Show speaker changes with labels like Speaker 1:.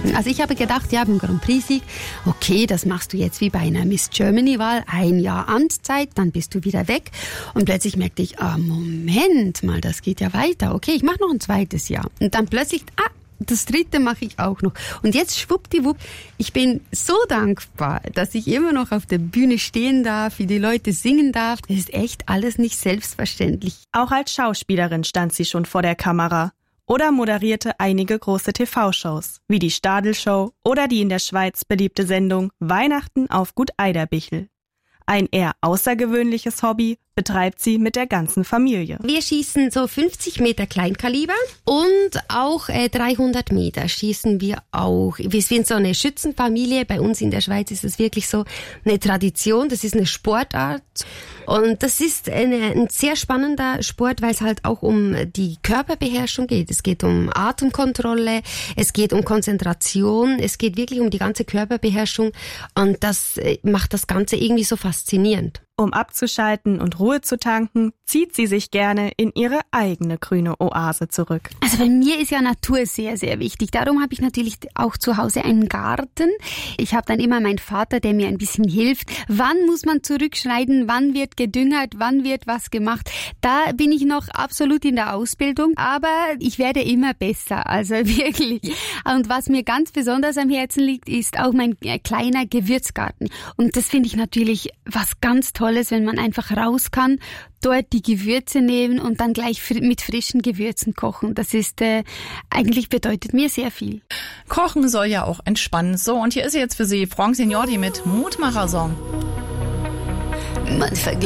Speaker 1: Also ich habe gedacht, ja, beim Grand Prix-Sieg, okay, das machst du jetzt wie bei einer Miss Germany-Wahl, 1 Jahr Amtszeit, dann bist du wieder weg. Und plötzlich merkte ich, Moment mal, das geht ja weiter. Okay, ich mache noch ein 2. Jahr. Und dann plötzlich, das 3. mache ich auch noch. Und jetzt schwuppdiwupp, ich bin so dankbar, dass ich immer noch auf der Bühne stehen darf, wie die Leute singen darf. Das ist echt alles nicht selbstverständlich.
Speaker 2: Auch als Schauspielerin stand sie schon vor der Kamera oder moderierte einige große TV-Shows, wie die Stadl-Show oder die in der Schweiz beliebte Sendung Weihnachten auf Gut Eiderbichel. Ein eher außergewöhnliches Hobby betreibt sie mit der ganzen Familie.
Speaker 1: Wir schießen so 50 Meter Kleinkaliber und auch 300 Meter schießen wir auch. Wir sind so eine Schützenfamilie. Bei uns in der Schweiz ist es wirklich so eine Tradition. Das ist eine Sportart. Und das ist ein sehr spannender Sport, weil es halt auch um die Körperbeherrschung geht. Es geht um Atemkontrolle, es geht um Konzentration, es geht wirklich um die ganze Körperbeherrschung. Und das macht das Ganze irgendwie so faszinierend.
Speaker 2: Um abzuschalten und Ruhe zu tanken, zieht sie sich gerne in ihre eigene grüne Oase zurück.
Speaker 1: Also bei mir ist ja Natur sehr, sehr wichtig. Darum habe ich natürlich auch zu Hause einen Garten. Ich habe dann immer meinen Vater, der mir ein bisschen hilft. Wann muss man zurückschneiden? Wann wird gedüngert? Wann wird was gemacht? Da bin ich noch absolut in der Ausbildung, aber ich werde immer besser, also wirklich. Und was mir ganz besonders am Herzen liegt, ist auch mein kleiner Gewürzgarten. Und das finde ich natürlich was ganz Tolles, wenn man einfach raus kann, dort die Gewürze nehmen und dann gleich mit frischen Gewürzen kochen. Das ist eigentlich bedeutet mir sehr viel.
Speaker 3: Kochen soll ja auch entspannen. So, und hier ist jetzt für Sie Franck Signori mit Mutmacher-Song.